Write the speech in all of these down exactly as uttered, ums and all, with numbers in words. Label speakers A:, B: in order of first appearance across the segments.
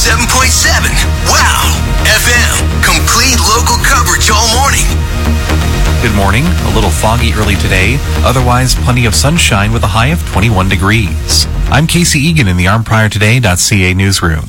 A: seven point seven. Wow! F M. Complete local coverage all morning.
B: Good morning. A little foggy early today. Otherwise, plenty of sunshine with a high of twenty-one degrees. I'm Casey Egan in the arm prior today dot c a newsroom.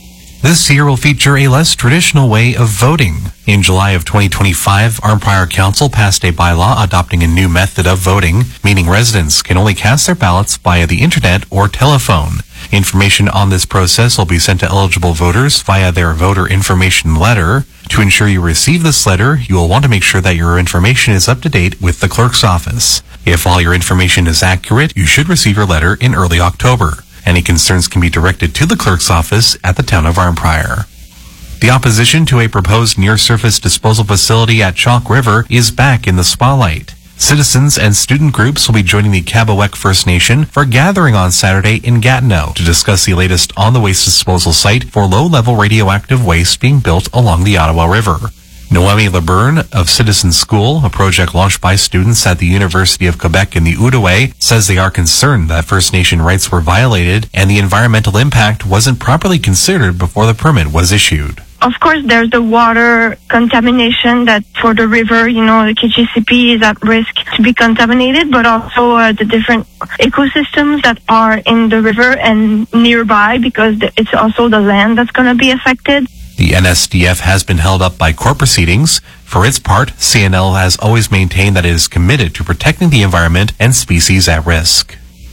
B: This year will feature a less traditional way of voting. In July of twenty twenty-five, Arm Prior Council passed a bylaw adopting a new method of voting, meaning residents can only cast their ballots via the internet or telephone. Information on this process will be sent to eligible voters via their voter information letter. To ensure you receive this letter, you will want to make sure that your information is up to date with the clerk's office. If all your information is accurate, you should receive your letter in early October. Any concerns can be directed to the clerk's office at the town of Arnprior. The opposition to a proposed near-surface disposal facility at Chalk River is back in the spotlight. Citizens and student groups will be joining the Kabawek First Nation for a gathering on Saturday in Gatineau to discuss the latest on the waste disposal site for low-level radioactive waste being built along the Ottawa River. Noemi LeBurn of Citizen School, a project launched by students at the University of Quebec in the Outaouais, says they are concerned that First Nation rights were violated and the environmental impact wasn't properly considered before the permit was issued.
C: Of course, there's the water contamination that for the river, you know, the K G C P is at risk to be contaminated, but also uh, the different ecosystems that are in the river and nearby, because it's also the land that's going to be affected.
B: The N S D F has been held up by court proceedings. For its part, C N L has always maintained that it is committed to protecting the environment and species at risk.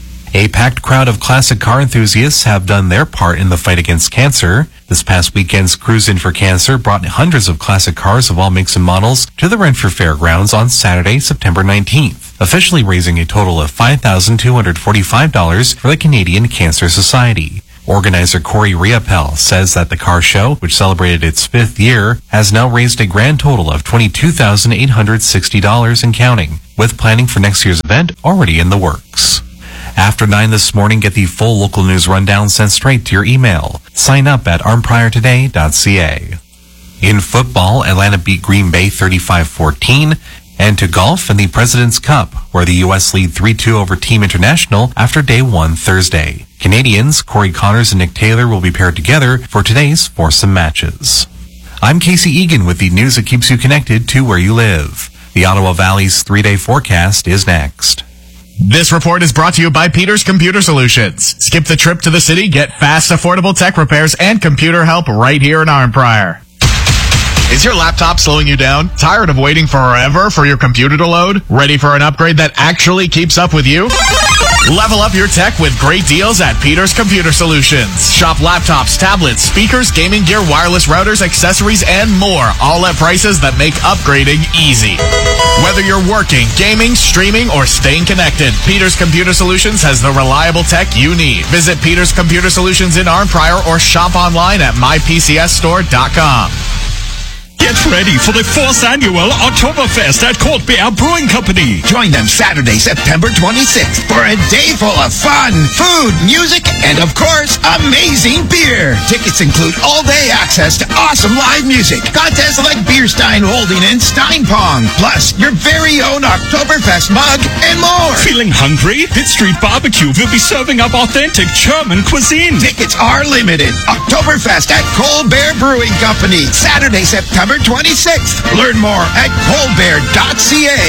B: A packed crowd of classic car enthusiasts have done their part in the fight against cancer. This past weekend's Cruise In for Cancer brought hundreds of classic cars of all makes and models to the Renfrew Fairgrounds on Saturday, September nineteenth, officially raising a total of five thousand two hundred forty-five dollars for the Canadian Cancer Society. Organizer Corey Riapel says that the car show, which celebrated its fifth year, has now raised a grand total of twenty-two thousand eight hundred sixty dollars and counting, with planning for next year's event already in the works. After nine this morning, get the full local news rundown sent straight to your email. Sign up at arm prior today dot c a. In football, Atlanta beat Green Bay thirty-five fourteen. And to golf and the President's Cup, where the U S lead three two over Team International after day one Thursday. Canadians, Corey Connors and Nick Taylor will be paired together for today's foursome matches. I'm Casey Egan with the news that keeps you connected to where you live. The Ottawa Valley's three-day forecast is next.
D: This report is brought to you by Peters Computer Solutions. Skip the trip to the city, get fast, affordable tech repairs and computer help right here in Arnprior. Is your laptop slowing you down? Tired of waiting forever for your computer to load? Ready for an upgrade that actually keeps up with you? Level up your tech with great deals at Peters Computer Solutions. Shop laptops, tablets, speakers, gaming gear, wireless routers, accessories, and more, all at prices that make upgrading easy. Whether you're working, gaming, streaming, or staying connected, Peters Computer Solutions has the reliable tech you need. Visit Peters Computer Solutions in Arnprior or shop online at my p c s store dot com.
E: Get ready for the fourth annual Oktoberfest at Cold Beer Brewing Company.
F: Join them Saturday, September twenty-sixth for a day full of fun, food, music, and of course, amazing beer. Tickets include all-day access to awesome live music, contests like Beer Stein Holding and Stein Pong, plus your very own Oktoberfest mug and more.
E: Feeling hungry? Pitt Street Barbecue will be serving up authentic German cuisine.
F: Tickets are limited. Oktoberfest at Cold Bear Brewing Company, Saturday, September twenty-sixth. Learn more at cold bear dot c a.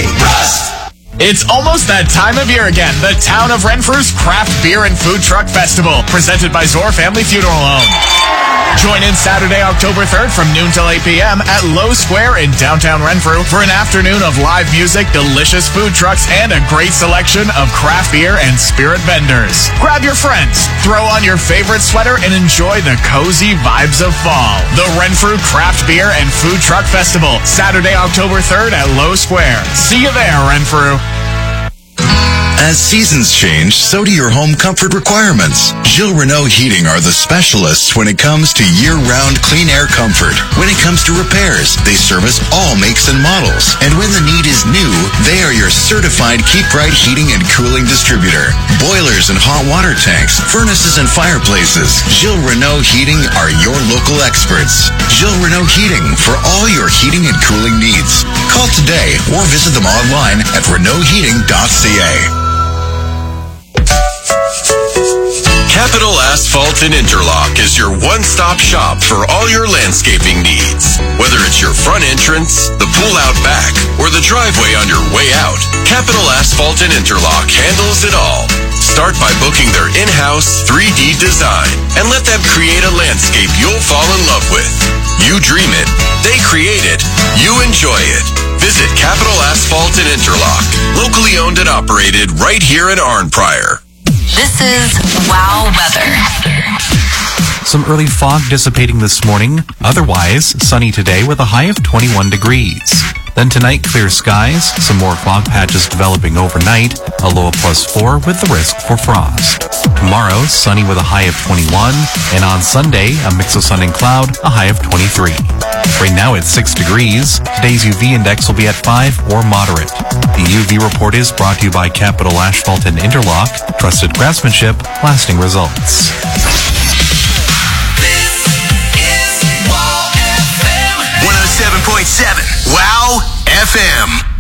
D: It's almost that time of year again. The Town of Renfrew's Craft Beer and Food Truck Festival, presented by Zor Family Funeral Home. Join in Saturday, October third from noon till eight p m at Lowe Square in downtown Renfrew for an afternoon of live music, delicious food trucks, and a great selection of craft beer and spirit vendors. Grab your friends, throw on your favorite sweater, and enjoy the cozy vibes of fall. The Renfrew Craft Beer and Food Truck Festival, Saturday, October third at Lowe Square. See you there, Renfrew.
G: As seasons change, so do your home comfort requirements. Gilles Renault Heating are the specialists when it comes to year-round clean air comfort. When it comes to repairs, they service all makes and models. And when the need is new, they are your certified Keep Right heating and cooling distributor. Boilers and hot water tanks, furnaces and fireplaces. Gilles Renault Heating are your local experts. Gilles Renault Heating for all your heating and cooling needs. Call today or visit them online at renault heating dot c a. Capital Asphalt and Interlock is your one-stop shop for all your landscaping needs. Whether it's your front entrance, the pool out back, or the driveway on your way out, Capital Asphalt and Interlock handles it all. Start by booking their in-house three D design and let them create a landscape you'll fall in love with. You dream it, they create it, you enjoy it. Visit Capital Asphalt and Interlock, locally owned and operated right here in Arnprior.
H: This is Wow Weather.
B: Some early fog dissipating this morning. Otherwise, sunny today with a high of twenty-one degrees. Then tonight, clear skies, some more fog patches developing overnight, a low of plus four with the risk for frost. Tomorrow, sunny with a high of twenty-one, and on Sunday, a mix of sun and cloud, a high of twenty-three. Right now it's six degrees. Today's U V index will be at five or moderate. The U V report is brought to you by Capital Asphalt and Interlock, trusted craftsmanship, lasting results.
A: one oh seven point seven Wow F M.